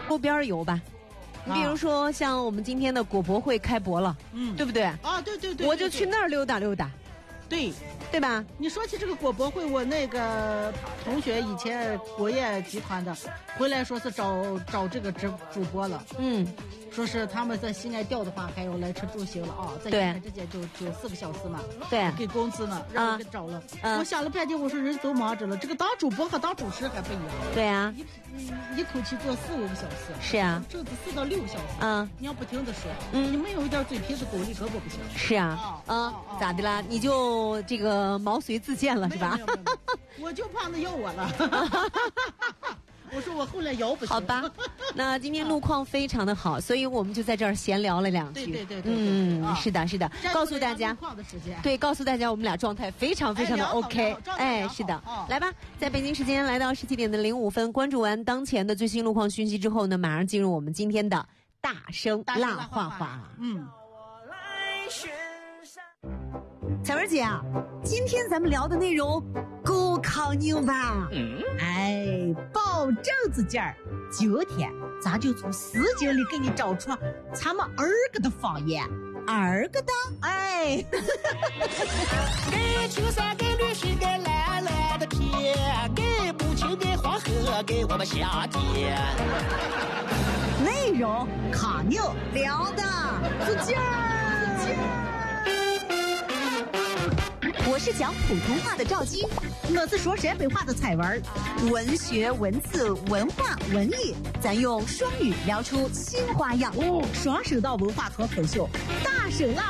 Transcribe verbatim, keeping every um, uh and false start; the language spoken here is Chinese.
周边游吧。你比如说像我们今天的果博会开博了，嗯，对不对？ 啊，对对对， 我就去那儿溜达溜达， 对， 对吧？ 你说起这个果博会，我那个同学以前国业集团的，回来说是找找这个直主播了，嗯。说是他们在西安调的话，还要来车住行了啊，在西安之间就就四个小时嘛， 对， 给工资呢，让我给找了。啊、我想了半天，我说人都忙着了，这个当主播和当主持还不一样。 对啊， 一一口气做四五个小时。 是啊， 这次四到六个小时。 嗯， 你要不停的说，嗯，你没有一点嘴皮子功力，根本不行。 是啊，啊，啊咋的啦？你就这个毛遂自荐了是吧？ 我就怕他要我了。我说我后来摇不行。 好吧，那今天路况非常的好，所以我们就在这儿闲聊了两句。 对对对对， 嗯， 啊、 是的，是的，告诉大家，对，告诉大家我们俩状态非常非常的 OK。哎，是的，哦、来吧，在北京时间来到十七点的零五分，关注完当前的最新路况讯息之后呢，马上进入我们今天的大声辣话话。嗯。彩文姐啊，今天咱们聊的内容够康宁吧？嗯， 哎，保证子劲儿。今天咱就从诗经里给你找出咱们二个的方言，二个的，哎。 给青山，给绿水，给蓝蓝的天，给母亲，给黄河，给我们夏天。 内容康宁，聊的子劲儿，子劲儿。我是讲普通话的赵姬， 我是说陕北话的彩文。 文学、文字、文化、文艺，咱用双语聊出新花样。 哦，双声道文化脱口秀，大声辣